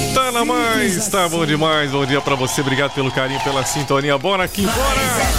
Tá na mais, tá bom demais. Bom dia pra você, obrigado pelo carinho, pela sintonia. Bora aqui, bora!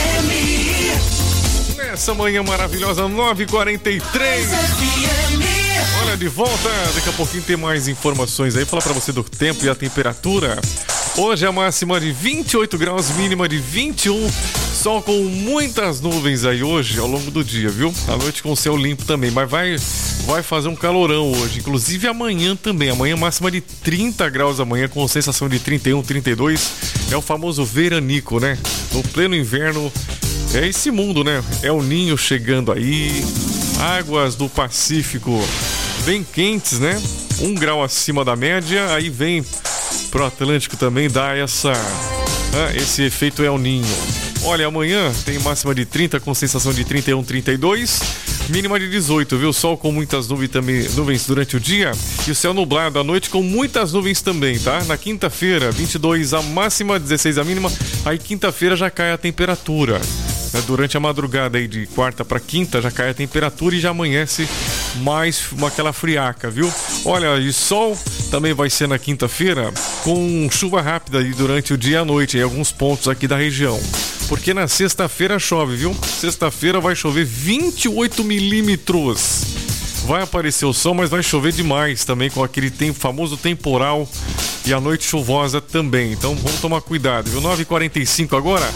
Nessa manhã maravilhosa, 9h43. Olha, de volta, daqui a pouquinho tem mais informações aí. Falar pra você do tempo e a temperatura. Hoje a máxima de 28 graus, mínima de 21. Sol com muitas nuvens aí hoje ao longo do dia, viu? À noite com o céu limpo também, mas vai fazer um calorão hoje. Inclusive amanhã também. Amanhã máxima de 30 graus amanhã com sensação de 31, 32. É o famoso veranico, né? No pleno inverno. É esse mundo, né? É o Ninho chegando aí. Águas do Pacífico bem quentes, né? 1 grau acima da média. Aí vem pro Atlântico também dá esse efeito El Ninho. Olha, amanhã tem máxima de 30 com sensação de 31, 32, mínima de 18, viu? Sol com muitas nuvens durante o dia e o céu nublado à noite com muitas nuvens também, tá? Na quinta-feira, 22 a máxima, 16 a mínima, aí quinta-feira já cai a temperatura. Durante a madrugada aí de quarta para quinta já cai a temperatura e já amanhece mais aquela friaca, viu? Olha, e sol também vai ser na quinta-feira com chuva rápida aí durante o dia e a noite em alguns pontos aqui da região. Porque na sexta-feira chove, viu? Sexta-feira vai chover 28 milímetros. Vai aparecer o sol, mas vai chover demais também com aquele famoso temporal e a noite chuvosa também. Então vamos tomar cuidado, viu? 9h45 agora,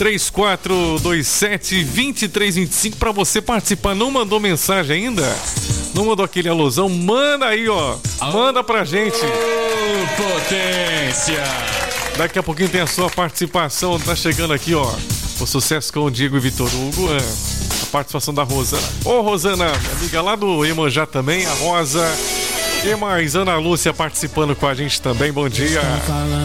3427-2325 para você participar. Não mandou mensagem ainda? Não mandou aquele alusão? Manda aí, ó. Manda pra gente. Potência! Daqui a pouquinho tem a sua participação. Tá chegando aqui, ó. O sucesso com o Diego e Vitor Hugo. A participação da Rosana. Ô, Rosana, amiga lá do Iemanjá também. A Rosa. E mais, Ana Lúcia participando com a gente também. Bom dia.